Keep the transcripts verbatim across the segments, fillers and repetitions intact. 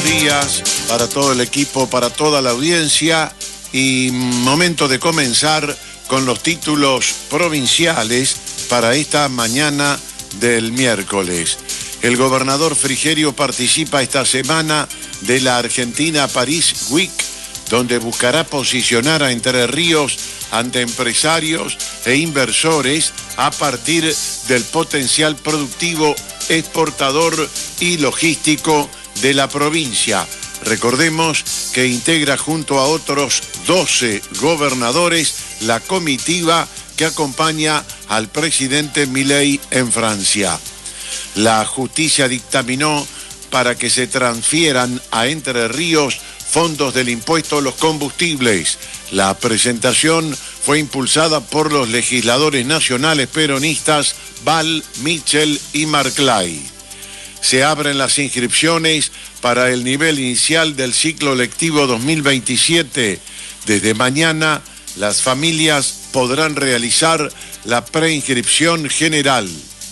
días para todo el equipo, para toda la audiencia y momento de comenzar con los títulos provinciales para esta mañana del miércoles. El gobernador Frigerio participa esta semana de la Argentina París Week, donde buscará posicionar a Entre Ríos ante empresarios e inversores a partir del potencial productivo, exportador y logístico de la provincia. Recordemos que integra junto a otros doce gobernadores la comitiva que acompaña al presidente Milei en Francia. La justicia dictaminó para que se transfieran a Entre Ríos fondos del impuesto a los combustibles. La presentación fue impulsada por los legisladores nacionales peronistas Val, Mitchell y Marclay. Se abren las inscripciones para el nivel inicial del ciclo lectivo dos mil veintisiete. Desde mañana, las familias podrán realizar la preinscripción general.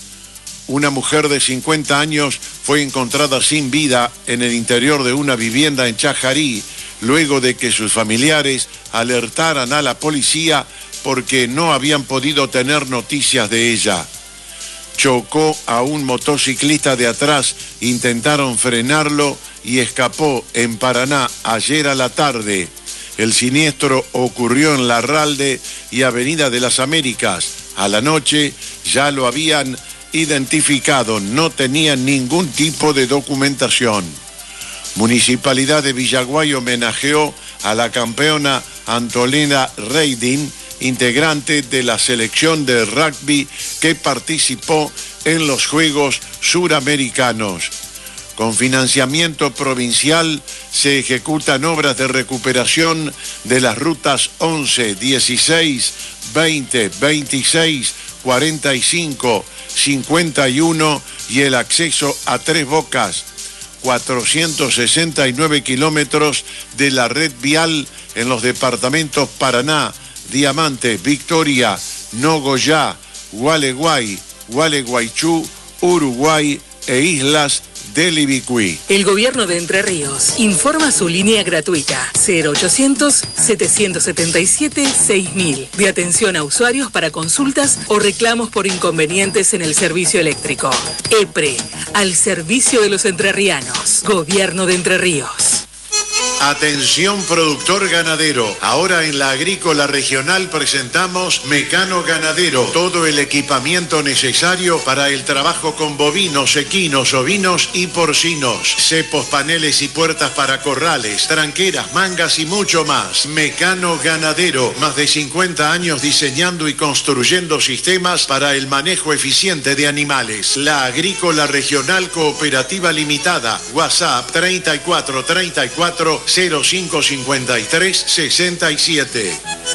Una mujer de cincuenta años fue encontrada sin vida en el interior de una vivienda en Chajarí, luego de que sus familiares alertaran a la policía porque no habían podido tener noticias de ella. Chocó a un motociclista de atrás, intentaron frenarlo y escapó en Paraná ayer a la tarde. El siniestro ocurrió en Larralde y Avenida de las Américas. A la noche ya lo habían identificado, no tenía ningún tipo de documentación. Municipalidad de Villaguay homenajeó a la campeona Antolina Reidin, integrante de la selección de rugby que participó en los Juegos Suramericanos. Con financiamiento provincial se ejecutan obras de recuperación de las rutas once, dieciséis, veinte, veintiséis, cuarenta y cinco, cincuenta y uno y el acceso a Tres Bocas, cuatrocientos sesenta y nueve kilómetros de la red vial en los departamentos Paraná, Diamante, Victoria, Nogoyá, Gualeguay, Gualeguaychú, Uruguay e Islas del Ibicuí. El gobierno de Entre Ríos informa su línea gratuita cero ochocientos, setecientos setenta y siete, seis mil de atención a usuarios para consultas o reclamos por inconvenientes en el servicio eléctrico. EPRE, al servicio de los entrerrianos. Gobierno de Entre Ríos. Atención productor ganadero, ahora en la Agrícola Regional presentamos Mecano Ganadero, todo el equipamiento necesario para el trabajo con bovinos, equinos, ovinos y porcinos, cepos, paneles y puertas para corrales, tranqueras, mangas y mucho más. Mecano Ganadero, más de cincuenta años diseñando y construyendo sistemas para el manejo eficiente de animales. La Agrícola Regional Cooperativa Limitada, WhatsApp treinta y cuatro treinta y cuatro cero cinco cincuenta y tres sesenta y siete.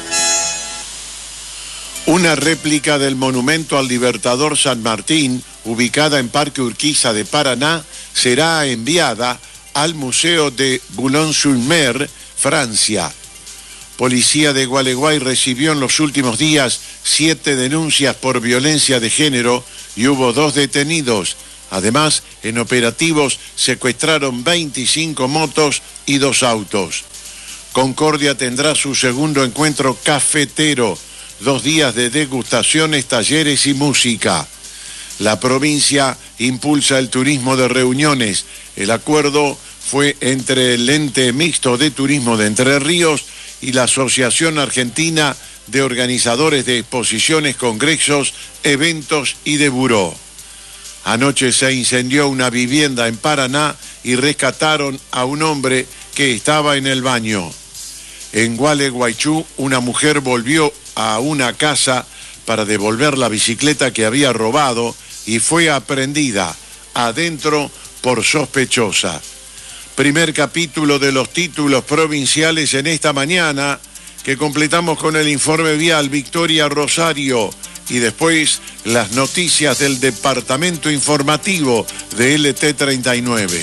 Una réplica del monumento al Libertador San Martín, ubicada en Parque Urquiza de Paraná, será enviada al Museo de Boulogne-sur-Mer, Francia. Policía de Gualeguay recibió en los últimos días siete denuncias por violencia de género y hubo dos detenidos. Además, en operativos secuestraron veinticinco motos y dos autos. Concordia tendrá su segundo encuentro cafetero, dos días de degustaciones, talleres y música. La provincia impulsa el turismo de reuniones. El acuerdo fue entre el ente mixto de turismo de Entre Ríos y la Asociación Argentina de Organizadores de Exposiciones, Congresos, Eventos y de Buró. Anoche se incendió una vivienda en Paraná y rescataron a un hombre que estaba en el baño. En Gualeguaychú, una mujer volvió a una casa para devolver la bicicleta que había robado y fue aprehendida adentro por sospechosa. Primer capítulo de los títulos provinciales en esta mañana, que completamos con el informe vial Victoria Rosario. Y después las noticias del departamento informativo de L T treinta y nueve.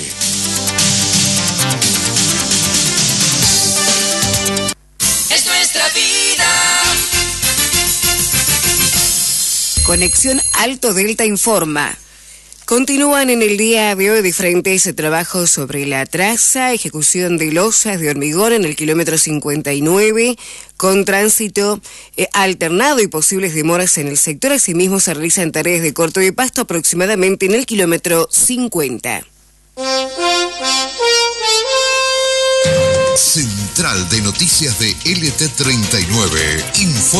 Es nuestra vida. Conexión Alto Delta informa. Continúan en el día de hoy diferentes trabajos sobre la traza, ejecución de losas de hormigón en el kilómetro cincuenta y nueve, con tránsito eh, alternado y posibles demoras en el sector. Asimismo, se realizan tareas de corto de pasto aproximadamente en el kilómetro cincuenta. Central de Noticias de L T treinta y nueve. Info